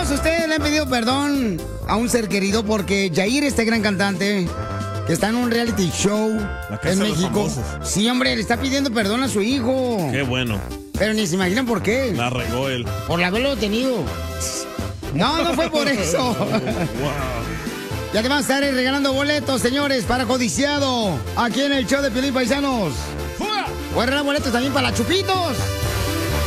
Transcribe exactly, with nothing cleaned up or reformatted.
paisanos, ustedes le han pedido perdón a un ser querido porque Yair, este gran cantante, que está en un reality show La casa en de los México. famosos. Sí, hombre, le está pidiendo perdón a su hijo. Qué bueno. Pero ni se imaginan por qué. La regó él. Por haberlo tenido. No, no fue por eso. Wow. Y además estaré regalando boletos, señores, para Codiciado. Aquí en el show de Piolín, paisanos. Voy a regalar boletos también para la Chupitos.